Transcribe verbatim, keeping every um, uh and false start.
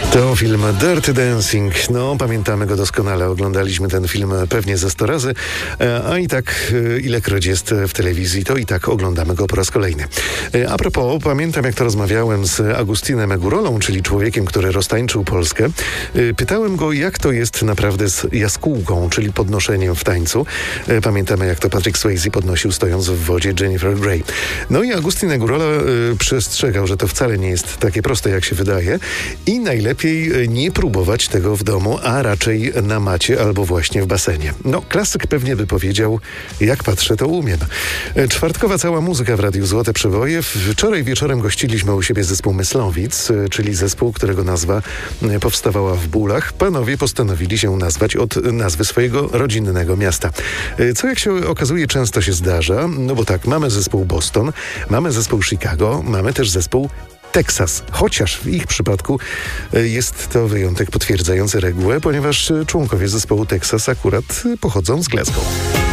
To film Dirty Dancing. No, pamiętamy go doskonale. Oglądaliśmy ten film pewnie ze sto razy, a i tak ilekroć jest w telewizji, to i tak oglądamy go po raz kolejny. A propos, pamiętam jak to rozmawiałem z Agustinem Egurolą, czyli człowiekiem, który roztańczył Polskę. Pytałem go, jak to jest naprawdę z jaskółką, czyli podnoszeniem w tańcu. Pamiętamy, jak to Patrick Swayze podnosił stojąc w wodzie Jennifer Grey. No i Agustin Egurola y, przestrzegał, że to wcale nie jest takie proste, jak się wydaje i najlepiej nie próbować tego w domu, a raczej na macie albo właśnie w basenie. No, klasyk pewnie by powiedział, jak patrzę, to umiem. Czwartkowa cała muzyka w Radiu Złote Przeboje. Wczoraj wieczorem gościliśmy u siebie zespół Myslowic, czyli zespół, którego nazwa powstawała w Bólach. Panowie postanowili się nazwać od nazwy swojego rodzinnego miasta. Co jak się okazuje często się zdarza, no bo tak, mamy zespół Boston, mamy zespół Chicago, mamy też zespół Teksas, chociaż w ich przypadku jest to wyjątek potwierdzający regułę, ponieważ członkowie zespołu Teksas akurat pochodzą z Glasgow.